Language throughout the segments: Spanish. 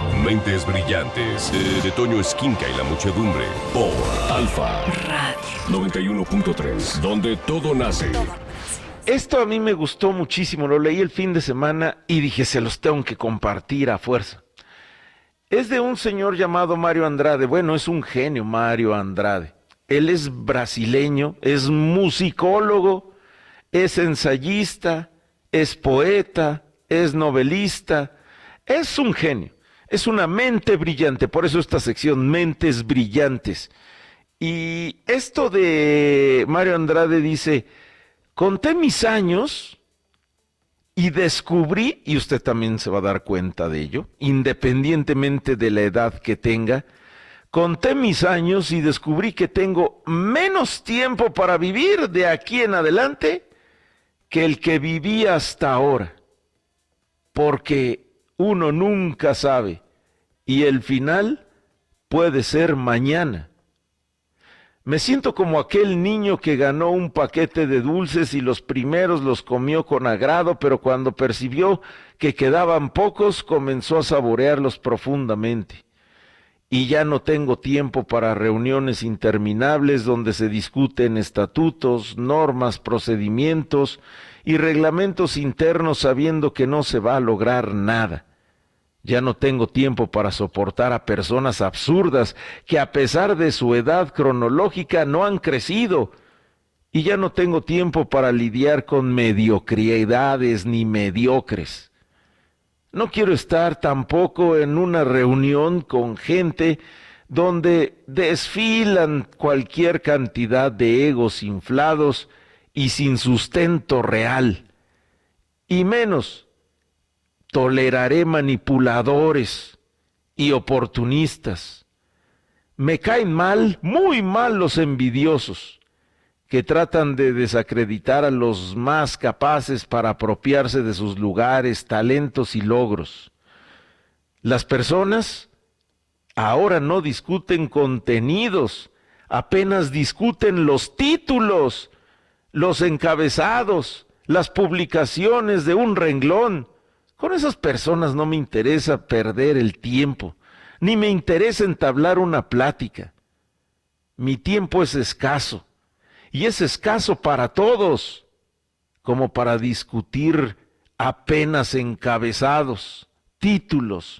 Mentes brillantes de Toño Esquinca y la muchedumbre por Alfa Radio 91.3, donde todo nace. Esto a mí me gustó muchísimo, lo leí el fin de semana y dije, se los tengo que compartir a fuerza. Es de un señor llamado Mario Andrade. Bueno, es un genio, Mario Andrade. Él es brasileño, es musicólogo, es ensayista, es poeta, es novelista, es un genio, es una mente brillante, por eso esta sección, Mentes Brillantes. Y esto de Mario Andrade dice, conté mis años y descubrí, y usted también se va a dar cuenta de ello, independientemente de la edad que tenga, conté mis años y descubrí que tengo menos tiempo para vivir de aquí en adelante que el que viví hasta ahora, porque uno nunca sabe y el final puede ser mañana. Me siento como aquel niño que ganó un paquete de dulces y los primeros los comió con agrado, pero cuando percibió que quedaban pocos, comenzó a saborearlos profundamente. Y ya no tengo tiempo para reuniones interminables donde se discuten estatutos, normas, procedimientos y reglamentos internos sabiendo que no se va a lograr nada. Ya no tengo tiempo para soportar a personas absurdas que a pesar de su edad cronológica no han crecido. Y ya no tengo tiempo para lidiar con mediocridades ni mediocres. No quiero estar tampoco en una reunión con gente donde desfilan cualquier cantidad de egos inflados y sin sustento real. Y menos toleraré manipuladores y oportunistas. Me caen mal, muy mal los envidiosos, que tratan de desacreditar a los más capaces para apropiarse de sus lugares, talentos y logros. Las personas ahora no discuten contenidos, apenas discuten los títulos, los encabezados, las publicaciones de un renglón. Con esas personas no me interesa perder el tiempo, ni me interesa entablar una plática. Mi tiempo es escaso, y es escaso para todos, como para discutir apenas encabezados, títulos.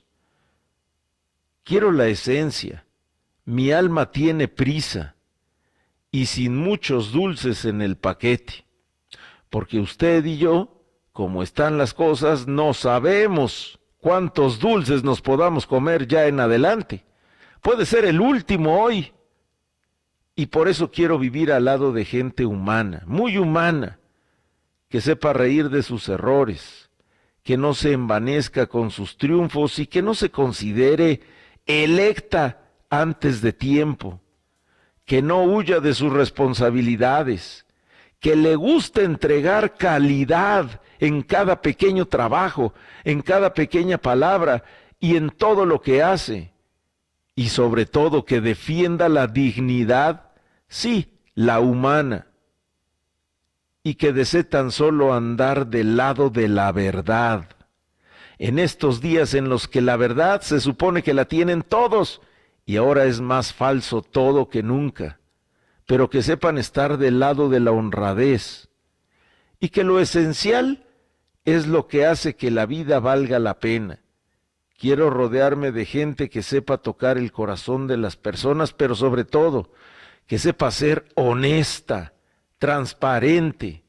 Quiero la esencia, mi alma tiene prisa, y sin muchos dulces en el paquete, porque usted y yo, como están las cosas, no sabemos cuántos dulces nos podamos comer ya en adelante. Puede ser el último hoy. Y por eso quiero vivir al lado de gente humana, muy humana, que sepa reír de sus errores, que no se envanezca con sus triunfos y que no se considere electa antes de tiempo, que no huya de sus responsabilidades, que le guste entregar calidad en cada pequeño trabajo, en cada pequeña palabra y en todo lo que hace. Y sobre todo que defienda la dignidad, sí, la humana. Y que desee tan solo andar del lado de la verdad. En estos días en los que la verdad se supone que la tienen todos, y ahora es más falso todo que nunca. Pero que sepan estar del lado de la honradez, y que lo esencial es lo que hace que la vida valga la pena. Quiero rodearme de gente que sepa tocar el corazón de las personas, pero sobre todo, que sepa ser honesta, transparente,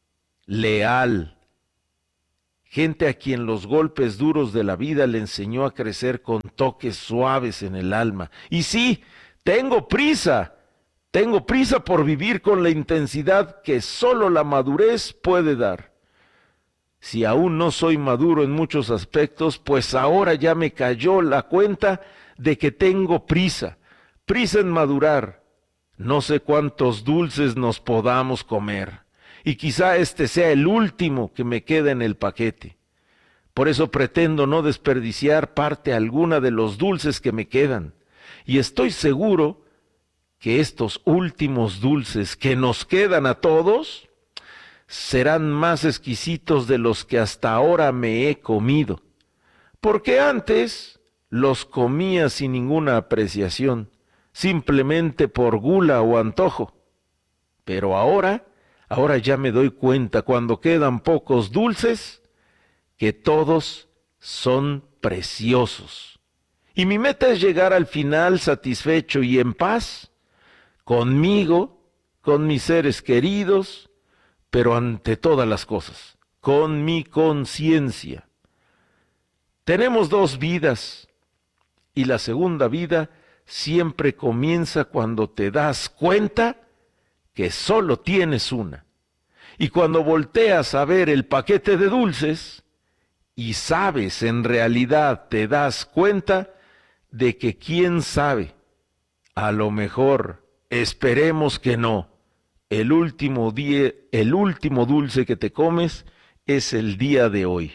leal. Gente a quien los golpes duros de la vida le enseñó a crecer con toques suaves en el alma. Y sí, tengo prisa por vivir con la intensidad que solo la madurez puede dar. Si aún no soy maduro en muchos aspectos, pues ahora ya me cayó la cuenta de que tengo prisa en madurar. No sé cuántos dulces nos podamos comer, y quizá este sea el último que me queda en el paquete. Por eso pretendo no desperdiciar parte alguna de los dulces que me quedan, y estoy seguro que estos últimos dulces que nos quedan a todos serán más exquisitos de los que hasta ahora me he comido, porque antes los comía sin ninguna apreciación, simplemente por gula o antojo. Pero ahora ya me doy cuenta cuando quedan pocos dulces, que todos son preciosos. Y mi meta es llegar al final satisfecho y en paz, conmigo, con mis seres queridos, pero ante todas las cosas, con mi conciencia. Tenemos dos vidas, y la segunda vida siempre comienza cuando te das cuenta que solo tienes una. Y cuando volteas a ver el paquete de dulces y sabes, en realidad te das cuenta de que quién sabe, a lo mejor, esperemos que no, el último dulce que te comes es el día de hoy.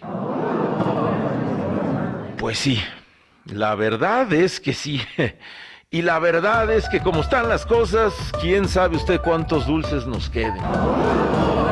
Pues sí, la verdad es que sí. Y la verdad es que como están las cosas, quién sabe usted cuántos dulces nos queden.